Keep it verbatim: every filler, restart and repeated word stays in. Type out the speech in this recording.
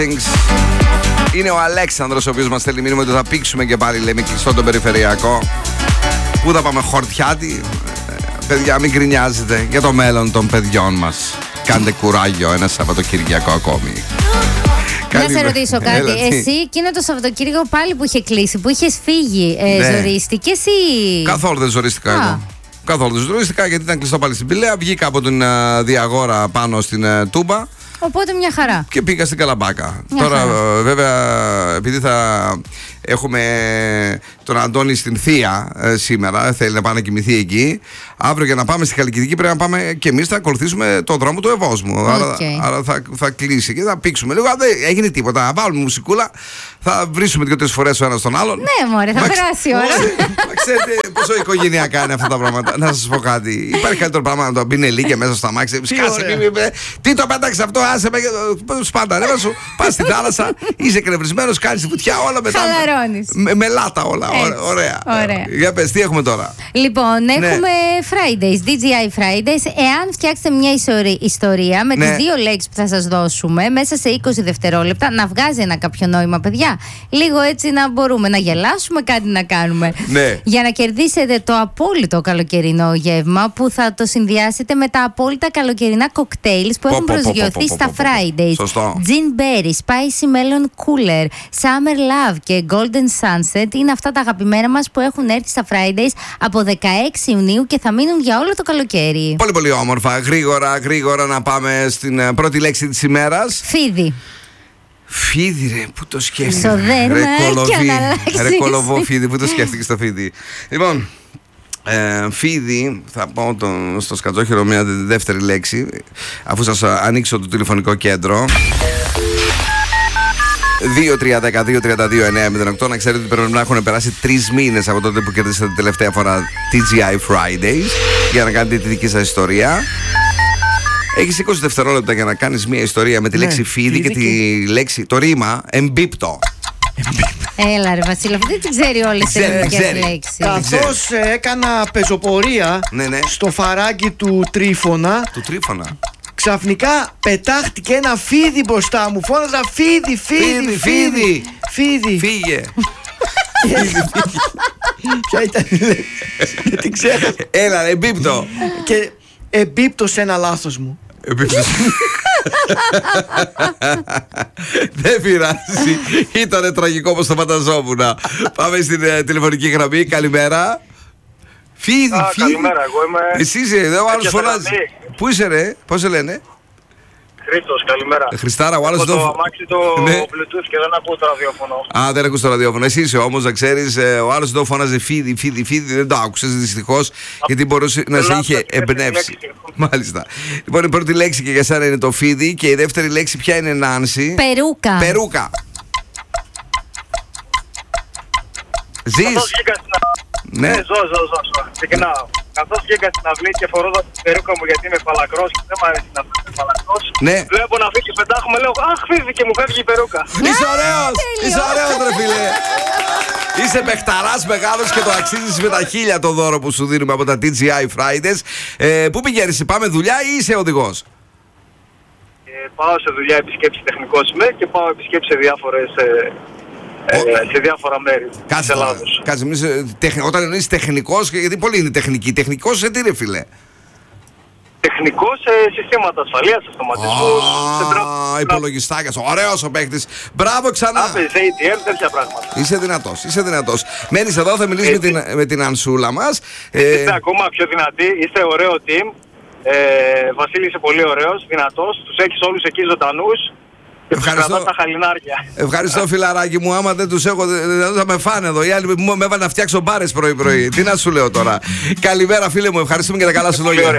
Είναι ο Αλέξανδρος ο οποίος μας στέλνει μήνυμα ότι θα πήξουμε και πάλι, λέμε, κλειστό τον περιφερειακό. Πού θα πάμε, Χορτιάτι? Παιδιά, μην γκρινιάζετε για το μέλλον των παιδιών μας. Κάντε κουράγιο ένα Σαββατοκυριακό ακόμη. Να σε ρωτήσω κάτι. Έλα, εσύ εκείνο το Σαββατοκύριακο πάλι που είχε κλείσει, που είχες φύγει, ε, ναι. ζορίστηκες ή? Καθόλου δεν ζορίστηκα εγώ. Καθόλου δεν ζορίστηκα γιατί ήταν κλειστό πάλι στην Πηλαία. Βγήκα από την uh, Διαγόρα πάνω στην uh, Τούμπα. Οπότε μια χαρά. Και πήγα στην Καλαμπάκα. Μια Τώρα χαρά. βέβαια επειδή θα έχουμε τον Αντώνη στην Θεία ε, σήμερα, θέλει να πάει να κοιμηθεί εκεί. Αύριο για να πάμε στη Χαλκιδική πρέπει να πάμε και εμείς θα ακολουθήσουμε τον δρόμο του Ευόσμου. Okay. Άρα, άρα θα, θα κλείσει και θα πήξουμε λίγο. Αν δεν έγινε τίποτα, να βάλουμε μουσικούλα, θα βρίσουμε δύο-τρεις φορές ο ένας τον άλλον. Ναι, μωρέ, θα Μα, περάσει η ώρα. Μα ξέρετε πόσο οικογενειακά είναι αυτά τα πράγματα. Να σας πω κάτι. Υπάρχει καλύτερο πράγμα να το μπει Νελίκε μέσα στο αμάξι. Σκάσε, μη, μη, μη, τι το πέταξε αυτό, άσε με. Σπάντα νεύρα σου, πας στη θάλασσα, είσαι εκνευρισμένος, κάνεις τη βουτιά, όλα μετά. Χαλαρώνεις. Με, με λάτα όλα. Έτσι. Ωραία. Ωραία. Για πες, τι έχουμε τώρα? Λοιπόν, έχουμε ναι. Fridays, ντι τζέι άι Fridays. Εάν φτιάξετε μια ιστορία με ναι. τις δύο λέξεις που θα σας δώσουμε μέσα σε είκοσι δευτερόλεπτα, να βγάζει ένα κάποιο νόημα, παιδιά. Λίγο έτσι να μπορούμε να γελάσουμε, κάτι να κάνουμε. Ναι. Για να κερδίσετε το απόλυτο καλοκαιρινό γεύμα που θα το συνδυάσετε με τα απόλυτα καλοκαιρινά κοκτέιλ που έχουν προσγειωθεί στα Fridays. Σωστό. Gin Berry, Spicy Melon Cooler, Summer Love και Golden Sunset είναι αυτά τα αγαπημένα μας που έχουν έρθει στα Fridays από δεκαέξι Ιουνίου και θα μείνουν για όλο το καλοκαίρι. Πολύ πολύ όμορφα. Γρήγορα, γρήγορα να πάμε στην πρώτη λέξη της ημέρας. Φίδι. Φίδι, ρε, πού το σκέφτηκες? Ρε κολοβί, ρε κολοβό φίδι, πού το σκέφτηκες το φίδι? Λοιπόν, ε, φίδι, θα πω τον, στο σκατζόχυρο μια δεύτερη λέξη, αφού σας ανοίξω το τηλεφωνικό κέντρο. δύο τρία ένα δύο τρία δύο εννιά μηδέν οκτώ. Να ξέρετε ότι πρέπει να έχουν περάσει τρεις μήνες από τότε που κερδίσατε την τελευταία φορά ντι τζέι άι Fridays για να κάνετε τη δική σας ιστορία. Έχεις είκοσι δευτερόλεπτα για να κάνεις μια ιστορία με τη ναι, λέξη φίδι και, και τη λέξη, το ρήμα εμπίπτω. Έλα ρε Βασίλη, αυτή δεν ξέρει όλες τις ελληνικές λέξεις. Καθώς έκανα πεζοπορία ναι, ναι. στο φαράγγι του Τρίφωνα. Του Τρίφωνα. Ξαφνικά πετάχτηκε ένα φίδι μπροστά μου. Φώναζα φίδι, φίδι, φίδι. Φίδι. Φύγε. Ποια ήταν η λέξη? Γιατί ξέχασα. Έλα, εμπίπτω. Και εμπίπτω σε ένα λάθος μου. Δεν πειράζει. Ήτανε τραγικό όπως το φανταζόμουν. Πάμε στην ε, τηλεφωνική γραμμή. Καλημέρα. Φίδι, φίδι. Καλημέρα, εγώ είμαι. Εσύ είσαι, εδώ ο άλλος φωνάζει. Πού είσαι ρε, πώς σε λένε? Χρήστος, καλημέρα. Χριστάρα, ο άλλος το εδώ. αμάξι το ναι. Bluetooth και δεν ακούω το ραδιόφωνο. Α, δεν ακούς το ραδιόφωνο. Εσύ είσαι όμως, να ξέρεις, ο άλλος εδώ φώναζε φίδι, φίδι, φίδι. Δεν το άκουσες δυστυχώς, γιατί μπορούσε να σε είχε εμπνεύσει. Μάλιστα. Λοιπόν, η πρώτη λέξη και για σένα είναι το φίδι και η δεύτερη λέξη ποια είναι, Νάνση? Περούκα. Περούκα. Ζεις? Ναι, ζω, ζω, ζω. Ξεκινάω. Καθώς βγήκα στην αυλή και φορώ την περούκα μου γιατί είμαι φαλακρός και δεν μου αρέσει να είμαι φαλακρός. Ναι. Βλέπω να φύγει πετάχομαι, λέω αχ, φύγει και μου φεύγει η περούκα. Είσαι ωραίος! Είσαι ωραίος, ρε φίλε! Είσαι παιχταράς μεγάλος και το αξίζεις με τα χίλια το δώρο που σου δίνουμε από τα ντι τζέι άι Fridays. Ε, πού πηγαίνεις, πάμε δουλειά ή είσαι οδηγός? Ε, πάω σε δουλειά επισκέψη τεχνικός είμαι και πάω επισκέψη σε διάφορες. Ε, Ε, σε διάφορα μέρη της Ελλάδος. Κάτσε, τεχ, όταν εννοείς τεχνικός, γιατί πολλοί είναι τεχνικοί. Τεχνικός σε τι ρε φίλε? Τεχνικός σε συστήματα ασφαλείας, αυτοματισμού. Α, υπολογιστάκια. Ωραίος ο παίκτης. Μπράβο ξανά. Άπες, έι τι εμ, τέτοια πράγματα. Είσαι δυνατός, είσαι δυνατός. Μένεις εδώ, θα μιλήσεις με την, με την Ανσούλα μας. Είστε ε... ακόμα πιο δυνατοί, είστε ωραίο team. Ε, Βασίλη είσαι πολύ ωραίος, δυνατός. Τους έχεις όλους εκεί ζωντανούς. Ευχαριστώ. Τα χαλινάρια. Ευχαριστώ φιλαράκι μου. Άμα δεν τους έχω, δεν θα με φάνε εδώ. Οι άλλοι μου με έβαλαν να φτιάξω μπάρες πρωί-πρωί. Τι να σου λέω τώρα. Καλημέρα φίλε μου, ευχαριστούμε για τα καλά σου λόγια.